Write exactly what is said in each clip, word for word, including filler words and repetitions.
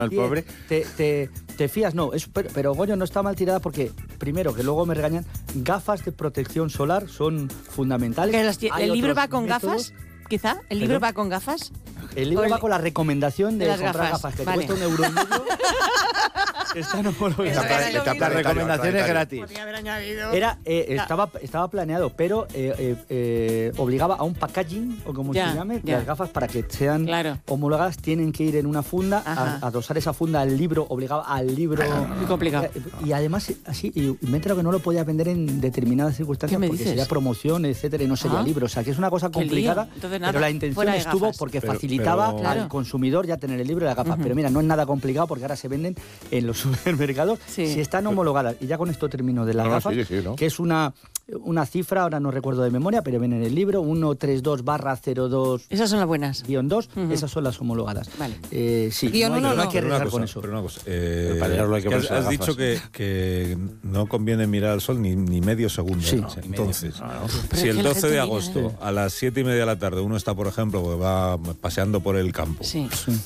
al pobre. Te, te, te fías, no, es, pero, pero Goyo no está mal tirada porque, primero, que luego me regañan, gafas de protección solar son fundamentales. ¿El libro va con gafas? Quizá, ¿el libro ¿Perdón? va con gafas? El libro va con la recomendación de, de comprar gafas, gafas que vale. te cuesta un euro y medio. Están homologadas. La recomendación es gratis. Era, eh, estaba, estaba planeado, pero eh, eh, eh, obligaba a un packaging, o como ya, se llame, ya. las gafas para que sean claro. homologadas tienen que ir en una funda, a, a adosar esa funda al libro, obligaba al libro. Muy complicado. Y, y además, así, y me he enterado que no lo podía vender en determinadas circunstancias porque dices? sería promoción, etcétera, y no sería ah. libro. O sea, que es una cosa complicada, Entonces, nada, pero la intención estuvo gafas. porque pero, facilitaba pero... al claro. consumidor ya tener el libro y la gafa. Uh-huh. Pero mira, no es nada complicado porque ahora se venden en los supermercados sí. si están homologadas. Y ya con esto termino de las no, gafas, sí, sí, ¿no? que es una, una cifra, ahora no recuerdo de memoria, pero viene en el libro, ciento treinta y dos barra cero dos. Esas son las buenas. Guión dos, uh-huh. esas son las homologadas. Vale. Eh, sí, no hay, no, no hay que arriesgar con eso. Pero una cosa, eh, pero hay que has, has dicho que, que no conviene mirar al sol ni, ni medio segundo. Sí. ¿no? Entonces, no, no. si el doce de agosto a las siete y media de la tarde uno está, por ejemplo, que va paseando por el campo, sí.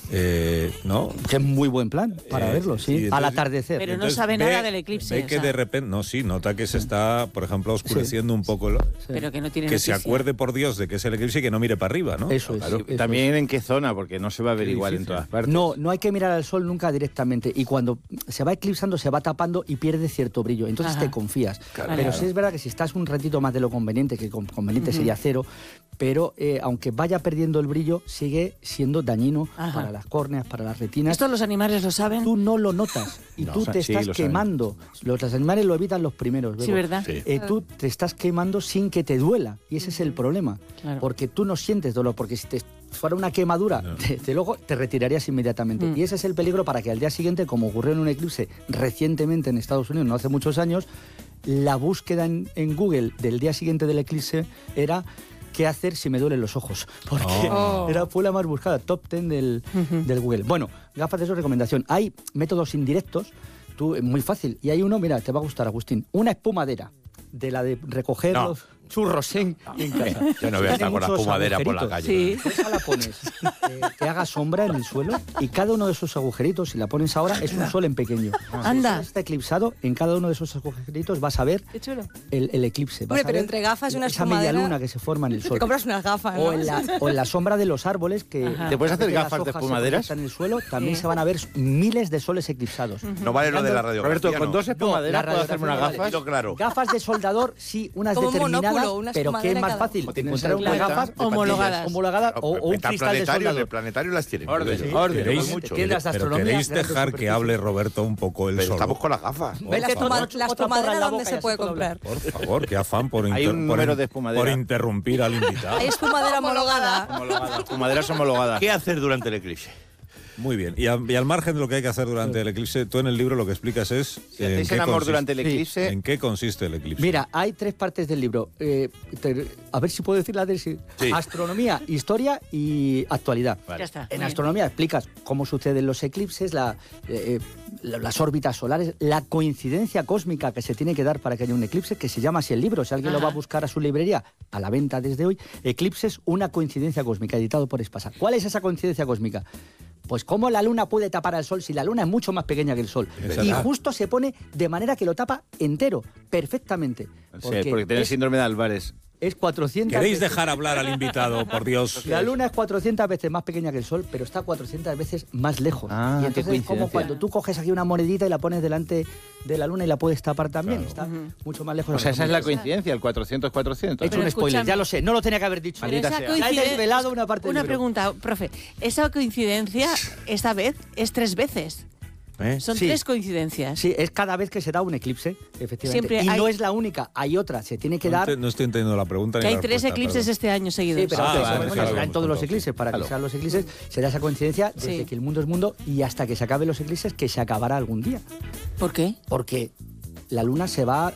eh, ¿no? Que es muy buen plan para eh, verlo, sí, entonces, al atardecer. Pero no sabe ve, nada del eclipse. Ve que o sea. de repente, no, sí, nota que se está, por ejemplo, oscureciendo sí. un poco. El, sí. Pero que no tiene Que noticia. se acuerde, por Dios, de que es el eclipse y que no mire para arriba, ¿no? Eso es. Claro. Sí, eso También es. en qué zona, porque no se va a ver igual en todas partes. No, no hay que mirar al sol nunca directamente. Y cuando se va eclipsando, se va tapando y pierde cierto brillo. Entonces Ajá. te confías. Claro, pero claro. sí es verdad que si estás un ratito más de lo conveniente, que conveniente uh-huh. sería cero, pero eh, aunque vaya perdiendo el brillo, sigue siendo dañino Ajá. para las córneas, para las retinas. ¿Esto los animales lo saben? Tú no lo notas y no, tú te sí, estás quemando. Los, los animales lo evitan los primeros. Sí, ¿verdad? Sí. Eh, tú te estás quemando sin que te duela y ese es el problema. Claro. Porque tú no sientes dolor, porque si te fuera una quemadura, no. te, te, luego te retirarías inmediatamente. Mm. Y ese es el peligro para que al día siguiente, como ocurrió en un eclipse recientemente en Estados Unidos, no hace muchos años, la búsqueda en, en Google del día siguiente del eclipse era qué hacer si me duelen los ojos, porque oh. era, fue la más buscada, top ten del, uh-huh. del Google. Bueno, gafas de su recomendación. Hay métodos indirectos, tú, muy fácil, y hay uno, mira, te va a gustar, Agustín, una espumadera, de la de recoger no. los churros en, en casa. Yo no voy a estar con la espumadera por la calle. Sí. ¿no? Esa la pones, eh, que haga sombra en el suelo y cada uno de esos agujeritos, si la pones ahora, es un sol en pequeño. Anda. Si está eclipsado, en cada uno de esos agujeritos vas a ver el, el eclipse. Vas Hombre, a pero ver entre gafas y una esa espumadera... media luna que se forma en el sol. Te compras unas gafas, ¿no? O en la, o en la sombra de los árboles que... Ajá. ¿Te puedes hacer gafas de espumaderas? En el suelo también sí. se van a ver miles de soles eclipsados. Uh-huh. No vale lo de la radiografía. Roberto, con no. dos espumaderas no, puedo hacerme unas gafas. Vale. Claro. Gafas de soldador, sí, unas como determinadas, monóculo, una pero que es más cada... fácil encontrar unas claro. gafas homologadas, homologadas o, o un cristal de soldador. El planetario las tiene. Orden, sí. orden. ¿Queréis, mucho. pero queréis dejar que hable Roberto un poco él pero solo? Estamos con las gafas. ¿Ves la, espuma, la espumadera dónde se puede comprar? Por favor, qué afán por, inter, Hay un por, número de espumadera. por interrumpir al invitado. Hay espumadera homologada. Homologada. Espumaderas homologadas. ¿Qué hacer durante el eclipse? Muy bien. Y, a, y al margen de lo que hay que hacer durante el eclipse, tú en el libro lo que explicas es... Si hacéis el amor durante el eclipse... ¿En qué consiste el eclipse? Mira, hay tres partes del libro. Eh, te, a ver si puedo decir la de sí. Sí. Astronomía, historia y actualidad. Vale. Ya está. En astronomía explicas cómo suceden los eclipses, la, eh, las órbitas solares, la coincidencia cósmica que se tiene que dar para que haya un eclipse, que se llama así el libro. Si alguien Ajá. lo va a buscar a su librería, a la venta desde hoy, Eclipses, una coincidencia cósmica, editado por Espasa. ¿Cuál es esa coincidencia cósmica? Pues cómo la luna puede tapar al sol si la luna es mucho más pequeña que el sol. Y justo se pone de manera que lo tapa entero, perfectamente. Porque, sí, porque tiene el síndrome de Álvarez. Es cuatrocientas ¿Queréis veces... dejar hablar al invitado, por Dios? La luna es cuatrocientas veces más pequeña que el sol, pero está cuatrocientas veces más lejos. Ah, y entonces es como cuando tú coges aquí una monedita y la pones delante de la luna y la puedes tapar también. Claro. Está uh-huh. mucho más lejos. O sea, esa es la coincidencia, el cuatrocientos cuatrocientos. He hecho un spoiler, ya lo sé, no lo tenía que haber dicho. Pero esa sea. Ya he desvelado una parte Una del libro. pregunta, profe. Esa coincidencia, esta vez, es tres veces. ¿Eh? Son sí. tres coincidencias. Sí, es cada vez que se da un eclipse, efectivamente. Siempre y hay... no es la única, hay otra, se tiene que no dar... Te, no estoy entendiendo la pregunta. Que ni hay la tres respuesta, eclipses perdón. este año seguidos. Sí, pero ah, que vale, bueno, claro, se dan todos los sí. eclipses. Para Claro. que sean los eclipses, se da esa coincidencia desde sí. que el mundo es mundo y hasta que se acaben los eclipses, que se acabará algún día. ¿Por qué? Porque la luna se va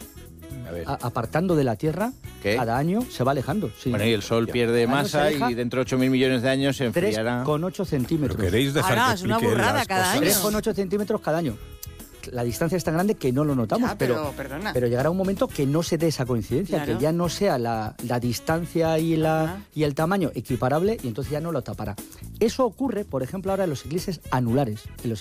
a, apartando de la Tierra. ¿Qué? Cada año se va alejando. Sí. Bueno, y el Sol pierde masa y dentro de ocho mil millones de años se enfriará. tres coma ocho centímetros. ¿Pero queréis dejar Ahora, que es una explique burrada las cada cosas? año. tres coma ocho centímetros cada año. la distancia es tan grande que no lo notamos, ya, pero, pero, perdona. pero llegará un momento que no se dé esa coincidencia, claro. que ya no sea la, la distancia y, la, y el tamaño equiparable y entonces ya no lo tapará. Eso ocurre, por ejemplo, ahora en los eclipses anulares. En los